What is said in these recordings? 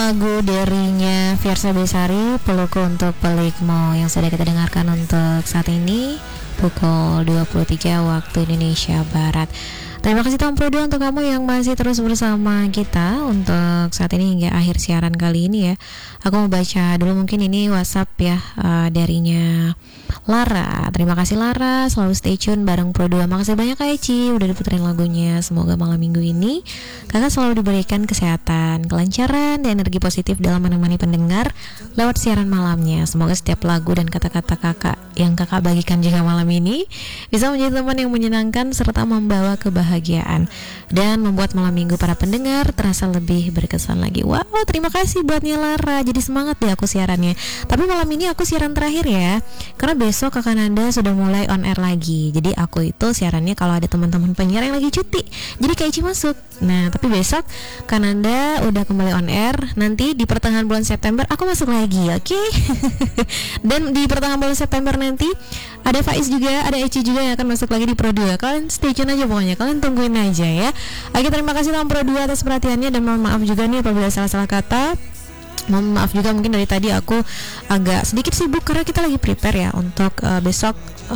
lagu darinya Fiersa Besari, Pelukku Untuk Pelikmu, yang sudah kita dengarkan untuk saat ini pukul 23 waktu Indonesia Barat. Terima kasih Tom Prodo untuk kamu yang masih terus bersama kita untuk saat ini hingga akhir siaran kali ini ya. Aku mau baca dulu mungkin ini WhatsApp ya, darinya Lara. Terima kasih Lara, selalu stay tune bareng Pro2. Makasih banyak Kak Eci udah diputerin lagunya. Semoga malam minggu ini kakak selalu diberikan kesehatan, kelancaran, dan energi positif dalam menemani pendengar lewat siaran malamnya. Semoga setiap lagu dan kata-kata kakak yang kakak bagikan juga malam ini bisa menjadi teman yang menyenangkan serta membawa kebahagiaan dan membuat malam minggu para pendengar terasa lebih berkesan lagi. Wow, terima kasih buatnya Lara. Jadi semangat deh aku siarannya. Tapi malam ini aku siaran terakhir ya, karena besok Kakak Nanda sudah mulai on air lagi. Jadi aku itu siarannya kalau ada teman-teman penyiar yang lagi cuti, jadi Kak Ici masuk. Nah tapi besok Kak Nanda udah kembali on air. Nanti di pertengahan bulan September aku masuk lagi, oke? Dan di pertengahan bulan September nanti ada Faiz juga, ada Eci juga yang akan masuk lagi di Pro2. Kalian stay tune aja pokoknya, kalian tungguin aja ya. Oke, terima kasih sama Pro2 atas perhatiannya, dan mohon maaf juga nih apabila salah-salah kata. Mohon maaf juga mungkin dari tadi aku agak sedikit sibuk karena kita lagi prepare ya untuk besok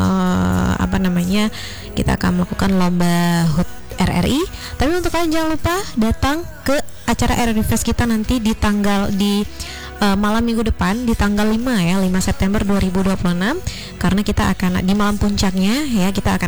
kita akan melakukan lomba HUT RRI. Tapi untuk kalian jangan lupa datang ke acara RRI Fest kita nanti di malam minggu depan di tanggal 5 September 2026, karena kita akan di malam puncaknya ya, kita akan